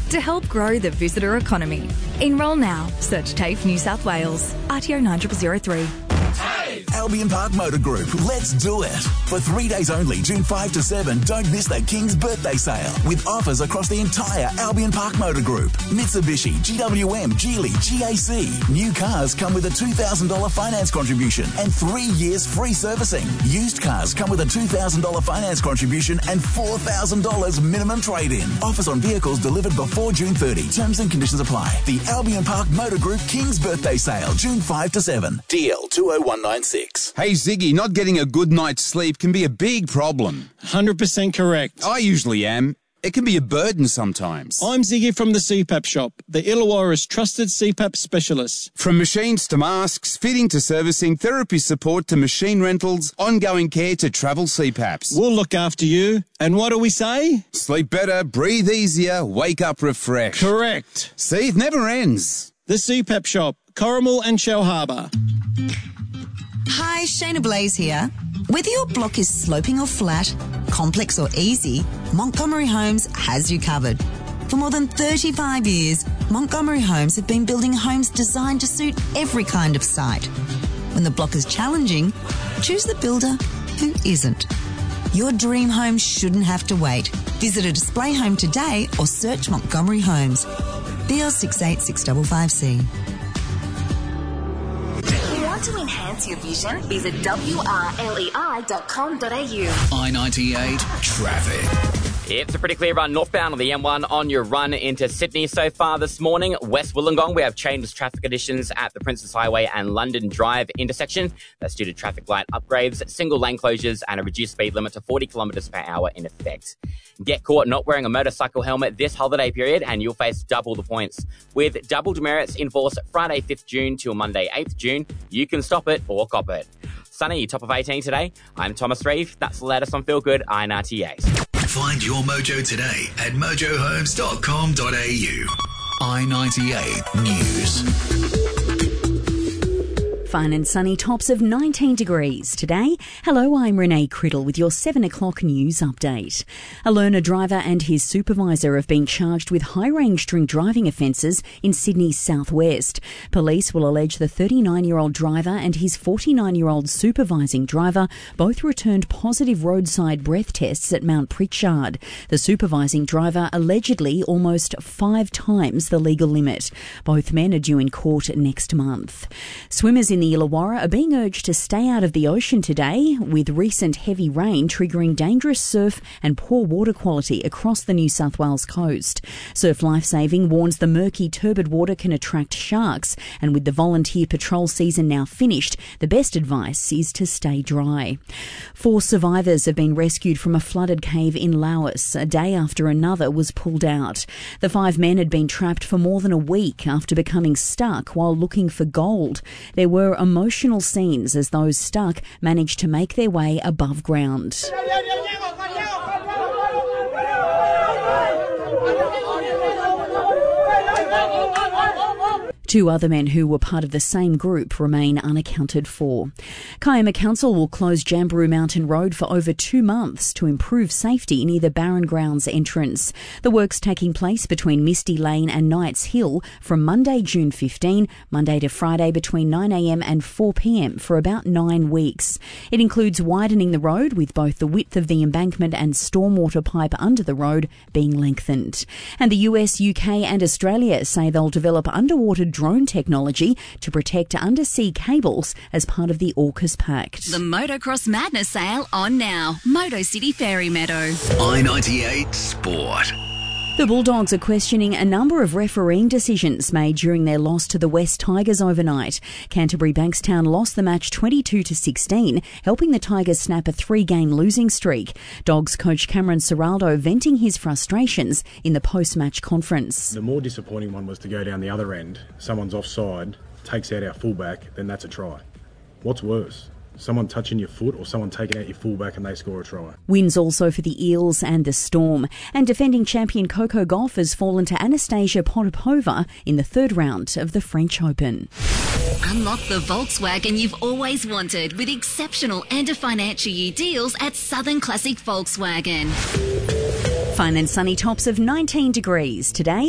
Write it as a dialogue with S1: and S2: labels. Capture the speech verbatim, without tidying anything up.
S1: to help grow the visitor economy. Enrol now. Search TAFE New South Wales. R T O nine zero zero three.
S2: Albion Park Motor Group, let's do it. For three days only, June fifth to seventh, don't miss the King's Birthday Sale with offers across the entire Albion Park Motor Group. Mitsubishi, G W M, Geely, G A C. New cars come with a two thousand dollars finance contribution and three years free servicing. Used cars come with a two thousand dollars finance contribution and four thousand dollars minimum trade-in. Offers on vehicles delivered before June thirtieth. Terms and conditions apply. The Albion Park Motor Group King's Birthday Sale, June fifth to seventh. D L two oh one nine six.
S3: Hey Ziggy, not getting a good night's sleep can be a big problem.
S4: one hundred percent correct.
S3: I usually am. It can be a burden sometimes.
S4: I'm Ziggy from the C PAP shop, the Illawarra's trusted C PAP specialist.
S3: From machines to masks, fitting to servicing, therapy support to machine rentals, ongoing care to travel C PAPs.
S4: We'll look after you. And what do we say?
S3: Sleep better, breathe easier, wake up refreshed.
S4: Correct.
S3: See, it never ends.
S4: The C PAP shop, Corrimal and Shell Harbour.
S5: Hi, Shayna Blaze here. Whether your block is sloping or flat, complex or easy, Montgomery Homes has you covered. For more than thirty-five years, Montgomery Homes have been building homes designed to suit every kind of site. When the block is challenging, choose the builder who isn't. Your dream home shouldn't have to wait. Visit a display home today or search Montgomery Homes. B L six eight six five five C.
S6: Want to enhance your vision? Visit W R L E I dot com dot A U.
S7: I ninety-eight traffic.
S8: It's a pretty clear run northbound on the M one on your run into Sydney so far this morning. West Wollongong, we have changed traffic conditions at the Princes Highway and London Drive intersection. That's due to traffic light upgrades, single lane closures and a reduced speed limit to forty kilometres per hour in effect. Get caught not wearing a motorcycle helmet this holiday period and you'll face double the points. With double demerits in force Friday fifth June till Monday eighth June, you can stop it or cop it. Sunny, top of eighteen today. I'm Thomas Reeve. That's the latest on Feel Good I ninety-eight.
S7: Find your mojo today at mojo homes dot com dot A U. I ninety-eight News.
S9: Fun and sunny, tops of nineteen degrees today. Hello, I'm Renee Criddle with your seven o'clock news update. A learner driver and his supervisor have been charged with high-range drink driving offences in Sydney's southwest. Police will allege the thirty-nine-year-old driver and his forty-nine-year-old supervising driver both returned positive roadside breath tests at Mount Pritchard. The supervising driver allegedly almost five times the legal limit. Both men are due in court next month. Swimmers in the Illawarra are being urged to stay out of the ocean today, with recent heavy rain triggering dangerous surf and poor water quality across the New South Wales coast. Surf Lifesaving warns the murky, turbid water can attract sharks, and with the volunteer patrol season now finished, the best advice is to stay dry. Four survivors have been rescued from a flooded cave in Laos, a day after another was pulled out. The five men had been trapped for more than a week after becoming stuck while looking for gold. There were emotional scenes as those stuck managed to make their way above ground. Two other men who were part of the same group remain unaccounted for. Kiama Council will close Jamberoo Mountain Road for over two months to improve safety near the Barron Grounds entrance. The work's taking place between Misty Lane and Knights Hill from Monday, June fifteenth, Monday to Friday between nine a m and four p m for about nine weeks. It includes widening the road with both the width of the embankment and stormwater pipe under the road being lengthened. And the U S, U K and Australia say they'll develop underwater drone technology to protect undersea cables as part of the AUKUS Pact.
S10: The Motocross Madness sale on now. Moto City Fairy Meadow.
S7: I ninety-eight Sport.
S9: The Bulldogs are questioning a number of refereeing decisions made during their loss to the West Tigers overnight. Canterbury Bankstown lost the match twenty-two to sixteen, helping the Tigers snap a three-game losing streak. Dogs coach Cameron Ciraldo venting his frustrations in the post-match conference.
S11: The more disappointing one was to go down the other end. Someone's offside, takes out our fullback, then that's a try. What's worse? Someone touching your foot or someone taking out your fullback and they score a try.
S9: Wins also for the Eels and the Storm. And defending champion Coco Gauff has fallen to Anastasia Potapova in the third round of the French Open.
S10: Unlock the Volkswagen you've always wanted with exceptional end of financial year deals at Southern Classic Volkswagen.
S9: Fun and sunny, tops of nineteen degrees today.